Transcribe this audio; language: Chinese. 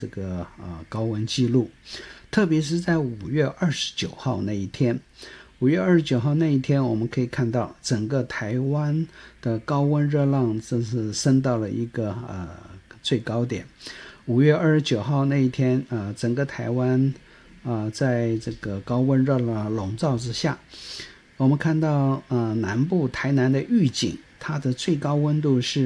高温记录，特别是在5月29号那一天。5月29号那一天，我们可以看到整个台湾的高温热浪真是升到了一个最高点。5月29号那一天，整个台湾在这个高温热浪笼罩之下，我们看到南部台南的玉井，它的最高温度是